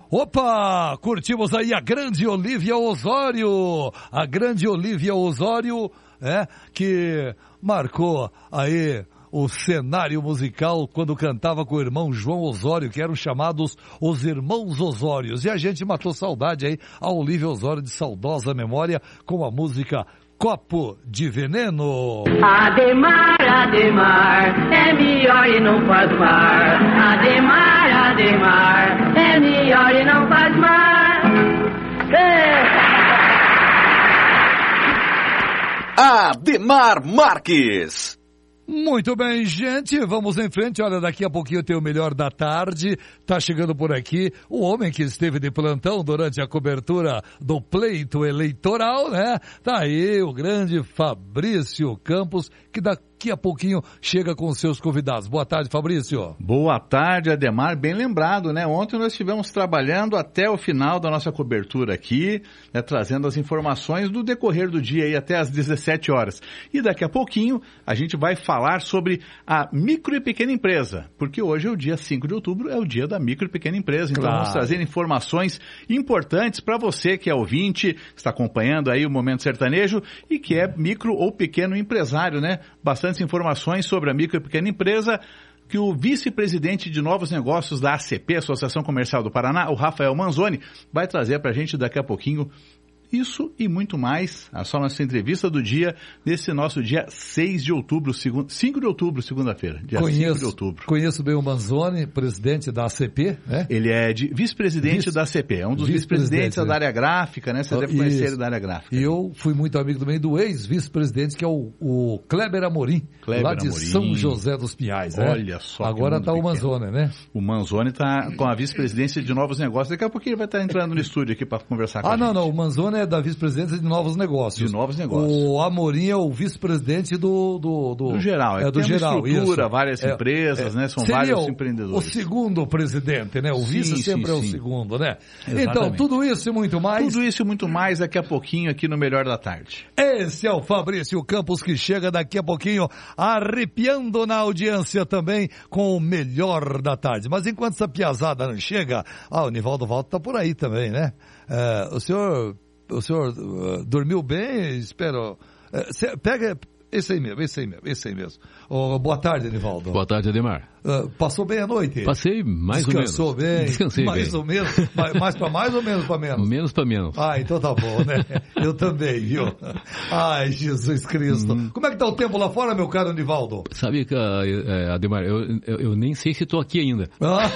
Opa, curtimos aí a grande Olivia Osório, que marcou aí o cenário musical quando cantava com o irmão João Osório, que eram chamados os Irmãos Osórios. E a gente matou saudade aí a Olivia Osório de saudosa memória com a música Copo de Veneno. Ademar, Ademar, é melhor e não faz mar. Ademar, Ademar, é melhor e não faz mar. Ademar Marques. Muito bem, gente, vamos em frente. Olha, daqui a pouquinho tem o Melhor da Tarde. Tá chegando por aqui o homem que esteve de plantão durante a cobertura do pleito eleitoral, né? Tá aí o grande Fabrício Campos, que daqui a pouquinho chega com os seus convidados. Boa tarde, Fabrício. Boa tarde, Ademar. Bem lembrado, né? Ontem nós estivemos trabalhando até o final da nossa cobertura aqui, né? Trazendo as informações do decorrer do dia aí até às 17 horas. E daqui a pouquinho a gente vai falar sobre a micro e pequena empresa, porque hoje é o dia 5 de outubro, é o dia da micro e pequena empresa. Então vamos trazer informações importantes para você que é ouvinte, está acompanhando aí o Momento Sertanejo e que é micro ou pequeno empresário, né? Bastantes informações sobre a micro e pequena empresa que o vice-presidente de novos negócios da ACP, Associação Comercial do Paraná, o Rafael Manzoni, vai trazer para a gente daqui a pouquinho. Isso e muito mais, a só nossa entrevista do dia, nesse nosso dia 6 de outubro, 5 de outubro, segunda-feira, dia 5 de outubro. Conheço bem o Manzoni, presidente da ACP, né? Ele é vice-presidente da ACP, é um dos vice-presidentes da área gráfica, né? Você deve conhecer ele da área gráfica. E eu fui muito amigo também do ex-vice-presidente, que é o Kleber Amorim, lá de São José dos Pinhais, né? Olha só. Agora está o Manzoni, né? O Manzoni está com a vice-presidência de novos negócios. Daqui a pouquinho ele vai estar entrando no estúdio aqui para conversar com a gente. Não, o Manzoni é da vice-presidência de novos negócios. De novos negócios. O Amorim é o vice-presidente do geral. É do geral, estrutura, isso. várias empresas, né? São vários empreendedores. O segundo presidente, né? O vice sempre é o segundo, né? Exatamente. Então, tudo isso e muito mais. Tudo isso e muito mais daqui a pouquinho aqui no Melhor da Tarde. Esse é o Fabrício Campos que chega daqui a pouquinho arrepiando na audiência também com o Melhor da Tarde. Mas enquanto essa piazada não chega, o Nivaldo Valdo tá por aí também, né? O senhor dormiu bem? Espero. Pega esse aí mesmo. Boa tarde, Nivaldo. Boa tarde, Ademar. Passou bem a noite? Passei mais ou menos. Descansou bem? Descansei mais bem. Ou menos? Mais para mais ou menos para menos? Menos para menos. Então tá bom, né? Eu também, viu? Ai, Jesus Cristo. Como é que tá o tempo lá fora, meu caro Nivaldo? Sabe que, Ademar, eu nem sei se estou aqui ainda.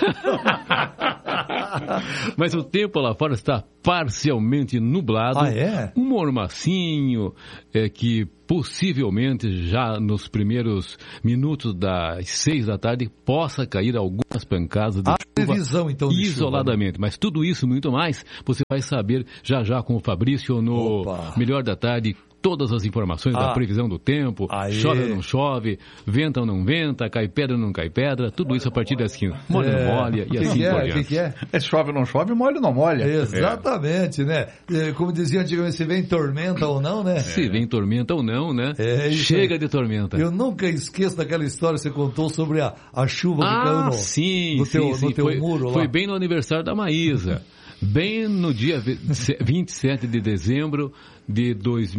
Mas o tempo lá fora está parcialmente nublado. É? Um mormacinho que possivelmente já nos primeiros minutos das 6 da tarde possa cair algumas pancadas de chuva previsão, então, de isoladamente. chuva, né? Mas tudo isso e muito mais você vai saber já com o Fabrício no Melhor da Tarde. Todas as informações da previsão do tempo, chove ou não chove, venta ou não venta, cai pedra ou não cai pedra, tudo isso a partir das 15. Molha ou não molha e assim por diante. O que é? Chove ou não chove, molha ou não molha. Exatamente, né? Como dizia antigamente, se vem tormenta ou não, né? Se vem tormenta ou não, né? Chega de tormenta. Eu nunca esqueço daquela história que você contou sobre a chuva que caiu no teu muro lá. Foi bem no aniversário da Maísa. Bem no dia 27 de dezembro de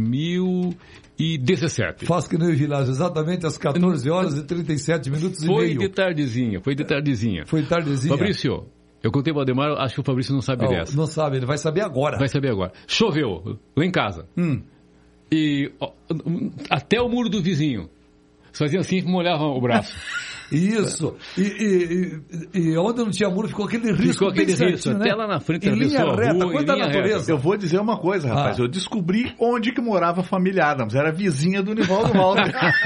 2017. Faz que nem o Vilásio, exatamente às 14 horas e 37 minutos e meio. Foi de tardezinha. Foi tardezinha. Fabrício, eu contei para o Ademar, acho que o Fabrício não sabe dessa. Não sabe, ele vai saber agora. Choveu lá em casa. E até o muro do vizinho. Fazia assim e molhava o braço. Isso. E onde não tinha muro ficou aquele risco. Né? Até lá na frente em linha reta, coisa da natureza. Eu vou dizer uma coisa, rapaz. Eu descobri onde que morava a família Adams. Era vizinha do Nivaldo Valdo.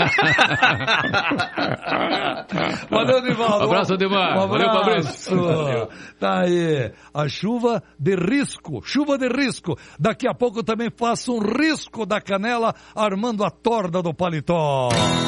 Valeu, Nivaldo. Um abraço, Ademar. Valeu, Fabrício. Tá aí. A chuva de risco. Daqui a pouco eu também faço um risco da canela armando a torda do paletó.